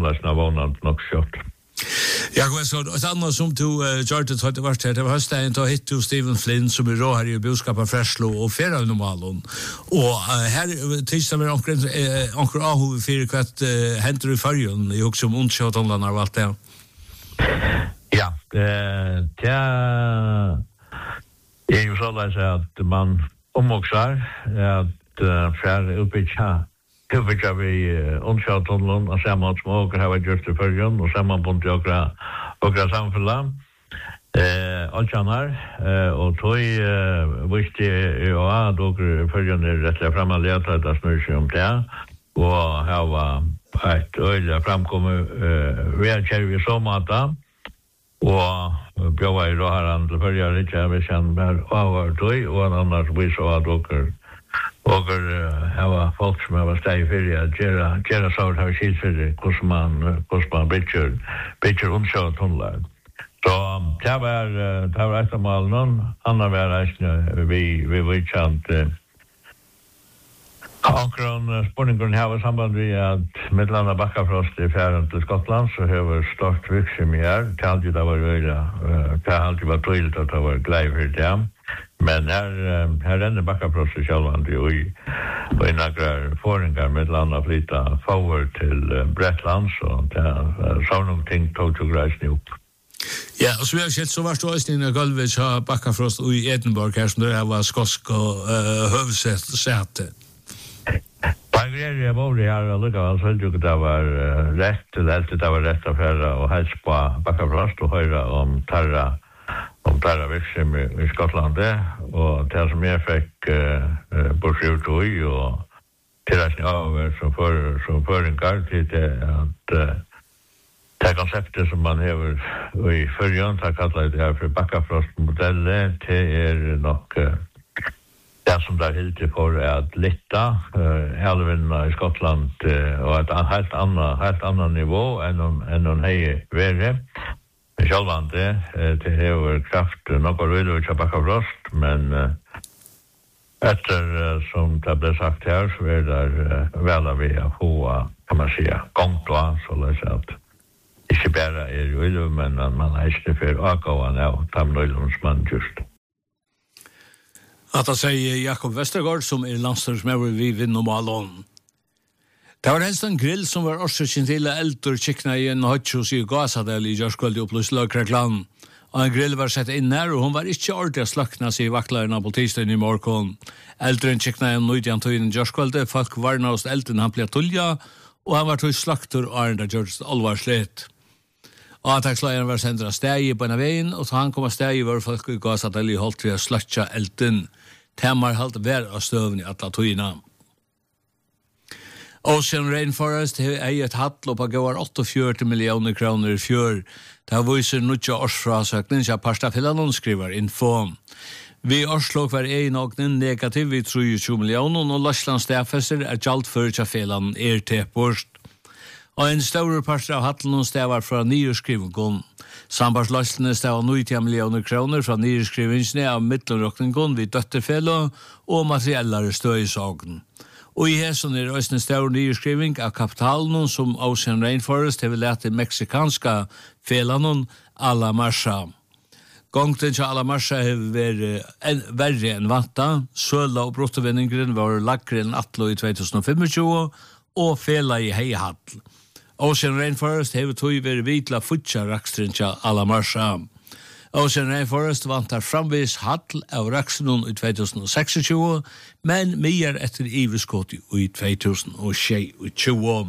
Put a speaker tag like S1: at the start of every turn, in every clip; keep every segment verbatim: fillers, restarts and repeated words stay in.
S1: framleisna vånand nok kjøtt.
S2: Ja, så ett annat som du gjort det hade varit här det var hösten då hit du Stephen Flynn som är rå här i boskapet Fräslo och fera normalen. Och här tisdag med onkel onkel Aho för kvart händer i färjan i också om onsdagen och allt det.
S1: Ja, det det är ju så att man omoxar att för uppbygga huvudja vi onsdagen och samma småker har vi gjort i färjan och samma punkt jag och samfälla. Eh allchanar och toy visste ju att då färjan är rätt framåt att det snurrar om det och här var ett öl framkommer vi har kört vi så mata och bjöd i då här andra färjan lite vi sen med över toy och annars vi så att åker och här var folk som var stäj för att göra göra så att ha skilt för hur man hur man bättre bättre omkört tunnlar. Så det var det var ett mål någon andra var vi vi vi chant Akron spårningen här var samband med att Midlanda Backafrost i färden till Skottland så har stort vuxen här. Det alltid det var öra. Det alltid var tydligt att det var glädje där. Men här här är den Backafrost i självan det i och i några föringar Midlanda flytta forward till Bretland så det så någonting tog till gräs nu.
S2: Ja, och så vi har sett så var stå i golvet har Backafrost i Edinburgh här som det var skotsk och hövsäte.
S1: Pagreria var det här lugga alltså jag tycker det var rätt det det var rätt affär och helst på Backafrost och höra om tarra om tarra växem i Skottland och det som jag fick på sjutton och till att jag så för så för en kart till att det konceptet som man har i förrjön har kallat det här för Backafrost-modellen det är nog det som där helt för att litta älven i Skottland och ett helt annat helt annan nivå än än en hej värre. Självant det det har kraft något vill jag Backafrost men efter som det blev sagt här så är det väl vi har få kan man säga gångplan så läs att inte bara är ju men man är inte för att gå och ta nöjlundsman just.
S2: Att jag säger Jakob Westergaard som är landslagsmedlem vi vinner Malon. Det var helst en grill som var orsöken till äldre chickna i en hotchos i Gasadel i Jörskvöld och plus Lökrekland. Och en grill var sett in där och hon var inte ordentligt slökna sig i vaktlarna på tisdagen i morgon. Äldre en chickna i en nöjdjan tog in i Jörskvöld. Folk varna hos äldren han blev tullja och han var tog slaktor och Arne George allvarslet. Och attackslagaren var sända steg på en vägen och så han kom att steg var folk i Gasadel i hållt till att slötja äldren. Temmar halt vær av støvn i alla tøyna. Ocean Rainforest er et hattlopp av går åttiofjøruti millioner kroner i fjør. Det har viser nutja årsfrasøkning som Parstafillan skriver info. Vi årslåk var en åkning negativ vid treogtjúgu millioner og Lashland stafester er gjalt for Tjafelan er tepårst. Og en større parster av hattelen stavar fra nyrskrivingen. Sambarsløsene stavar nitton millioner kroner fra nyrskrivingen av middelrokningen vid døtterfellet og materiellere støysagen. Og i hæsen er også en større nyrskriving av kapitalen som Ocean Rainforest har lært til meksikanska felene Ala Marcha. Gångten til Ala Marcha har vært verre enn vanta. Søla og brottovinningen var lagre enn atlo i tjuetusen tjuefem og fela i heihattel. Ocean Rainforest hever tog vært vitla futja rakstren til Ala Marcha. Ocean Rainforest vantar framvis hattel av rakstren i tjuetusen tjueseks, men mer etter iveskått i tjuetusen tjue.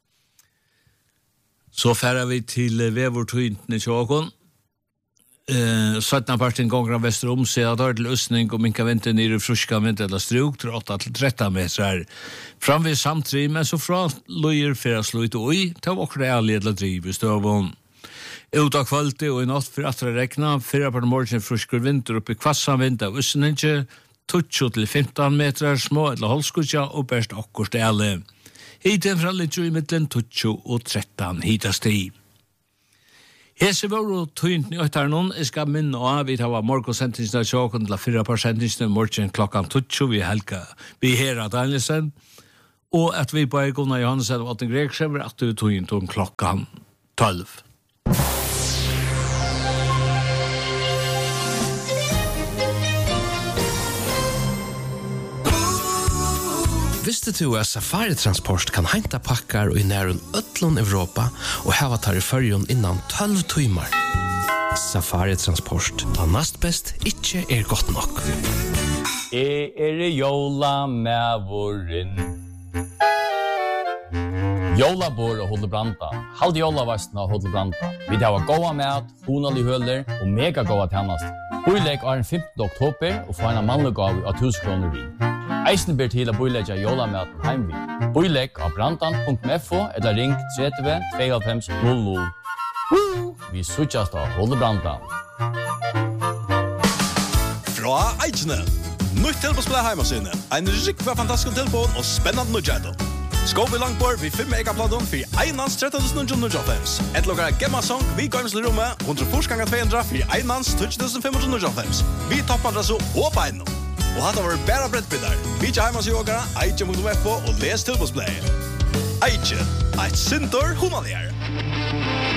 S2: Så færer vi til vevortøyntene tjåkon. Eh, sjutton parten gånger av Västerom så jag tar till östning och minka vänta ner i fruska vind eller struk till åtta till tretton meter. Framvis samtri men så från lojer för att slå ut och i ta och det ledla driv i stövon. Ut av kvalitet och i natt för att räkna fyra på morgonen fruskor vinter upp i kvassan vind av östning tjugo till femton meter små eller hållskutja och bäst akkurat alle. Hiten från lite i mitten tjugo och tretton hitast i. Hese var og tøynt i øytarnon, jeg skal minne av, vi tar morgonsendingen av tjåken til fire prosentingen morgen klokkan tjugo, vi helga, vi her av Danielsen, og at vi på Gunnar Johansen og Atten Grek skrever at du tog inn til klokkan tolv.
S3: Visste du at Safari Transport kan henta pakkar i nærun öllun Europa og hava tar i fyrjun innan tolv timmar? Safari Transport, da nast best ikkje er godt nok.
S4: Jeg er jola med våren. Jola bor og holder branda. Halde jola vasten og holder branda. Vi tar gåa mat, honalig høler og mega gåa tjennast. Boileg er den femtende oktober og får en mannlig gav av tusen kroner vi. Eisen ber til å boilegge jola mat heimvi. Boileg av brandan punktum f o eller ring tre tre to fem null null. Vi suttjast av holder branda.
S5: Fra Eidsne. Nytt tilbådsspiller heimasyne. En riktig fantastisk tilbåd og spennende nødgjædel. Skål vi langt bort, vi fem megaplaton for einans tretten tusen ni hundre og fem. Et lukkar Gemma Song, vi gøymsel rommet, hundre ganger to hundre for einans tjueto tusen fem hundre og fem. Vi toppadressu og beinu. Og hatt var bæra brettbildar. Vi tja heimas i åkara, Eitje punktum f o og les tilbådsspiller. Eitje, eit sintor humanligere.